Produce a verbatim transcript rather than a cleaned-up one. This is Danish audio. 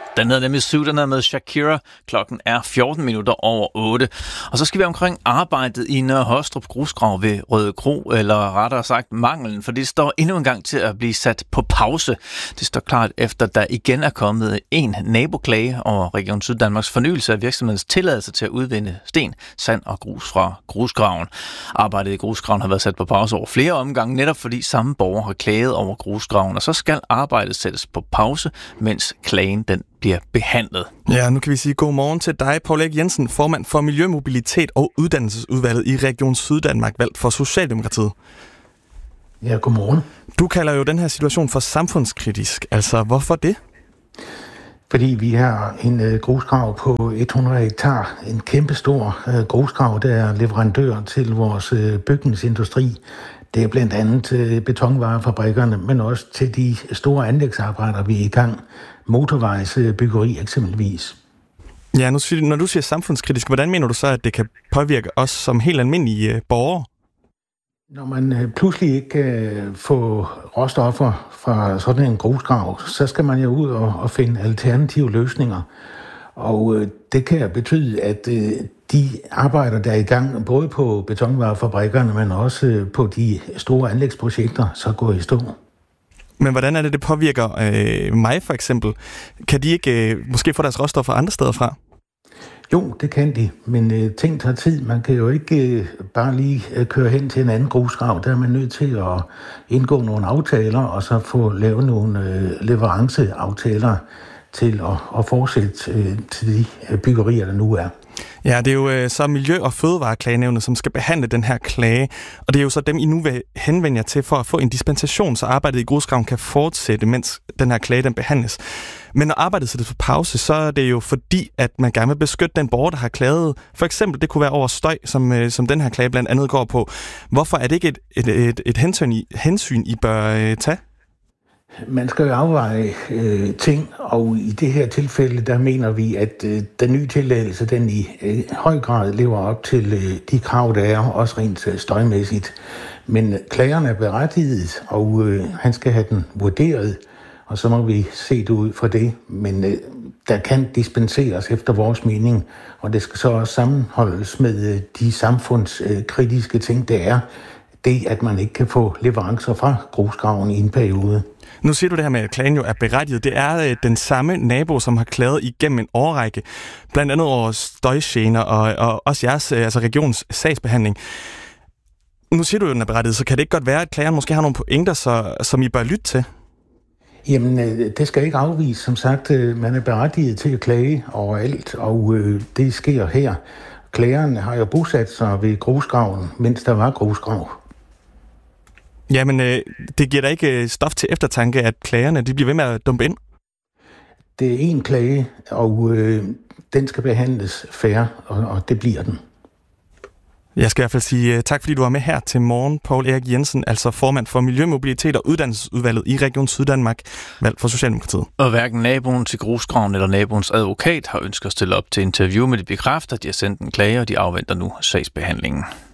Den hedder nemlig syv, den hedder med Shakira. Klokken er fjorten minutter over otte. Og så skal vi omkring arbejdet i Nørre Hostrup Grusgrav ved Røde Kro, eller rettere sagt manglen, for det står endnu en gang til at blive sat på pause. Det står klart efter, der igen er kommet en naboklage over Region Syddanmarks fornyelse af virksomhedens tilladelse til at udvinde sten, sand og grus fra grusgraven. Arbejdet i grusgraven har været sat på pause over flere omgange, netop fordi samme borger har klaget over grusgraven, og så skal arbejdet sættes på pause, mens klagen den bliver behandlet. Ja, nu kan vi sige god morgen til dig, Poul Erik Jensen, formand for Miljømobilitet og Uddannelsesudvalget i Region Syddanmark, valgt for Socialdemokratiet. Ja, godmorgen. Du kalder jo den her situation for samfundskritisk. Altså, hvorfor det? Fordi vi har en øh, grusgrav på hundrede hektar, en kæmpestor øh, grusgrav, der er leverandør til vores øh, bygningsindustri. Det er blandt andet til betonvarefabrikkerne, men også til de store anlægsarbejder, vi er i gang. Motorvejsbyggeri eksempelvis. Ja, nu, når du siger samfundskritisk, hvordan mener du så, at det kan påvirke os som helt almindelige borgere? Når man pludselig ikke kan få råstoffer fra sådan en grusgrav, så skal man jo ud og, og finde alternative løsninger. Og det kan betyde, at de arbejder, der er i gang, både på betonvarefabrikkerne, men også på de store anlægsprojekter, så går i stå. Men hvordan er det, det påvirker øh, mig for eksempel? Kan de ikke øh, måske få deres råstoffer andre steder fra? Jo, det kan de, men øh, ting tager tid. Man kan jo ikke øh, bare lige øh, køre hen til en anden grusgrav. Der er man nødt til at indgå nogle aftaler, og så få lavet nogle øh, leveranceaftaler til at, at fortsætte øh, til de øh, byggerier, der nu er. Ja, det er jo øh, så Miljø- og Fødevareklagenævnet, som skal behandle den her klage, og det er jo så dem, I nu vil henvende jer til for at få en dispensation, så arbejdet i grusgraven kan fortsætte, mens den her klage den behandles. Men når arbejdet sættes på pause, så er det jo fordi, at man gerne vil beskytte den borger, der har klaget. For eksempel, det kunne være over støj, som, øh, som den her klage blandt andet går på. Hvorfor er det ikke et, et, et, et hensyn, I, hensyn, I bør øh, tage? Man skal jo afveje øh, ting, og i det her tilfælde, der mener vi, at øh, den nye tilladelse, den i øh, høj grad lever op til øh, de krav, der er, også rent øh, støjmæssigt. Men klageren er berettiget, og øh, han skal have den vurderet, og så må vi se det ud fra det. Men øh, der kan dispenseres efter vores mening, og det skal så også sammenholdes med øh, de samfundskritiske ting, der er. Det, at man ikke kan få leverancer fra grusgraven i en periode. Nu siger du det her med, at klagen jo er berettiget. Det er øh, den samme nabo, som har klaget igennem en årrække, blandt andet over støjgener og, og også jeres, øh, altså regionens sagsbehandling. Nu siger du jo, den er berettiget, så kan det ikke godt være, at klageren måske har nogle pointer, så, som I bør lytte til? Jamen, øh, det skal ikke afvise. Som sagt, øh, man er berettiget til at klage overalt, og øh, det sker her. Klageren har jo bosat sig ved grusgraven, mens der var grusgrav. Jamen, øh, det giver da ikke stof til eftertanke, at klagerne de bliver ved med at dumpe ind? Det er en klage, og øh, den skal behandles fair, og, og det bliver den. Jeg skal i hvert fald sige tak, fordi du var med her til morgen, Poul Erik Jensen, altså formand for Miljømobilitet og Uddannelsesudvalget i Region Syddanmark, valgt for Socialdemokratiet. Og hverken naboen til grusgraven eller naboens advokat har ønsket at stille op til interview, med de bekræfter, de har sendt en klage, og de afventer nu sagsbehandlingen.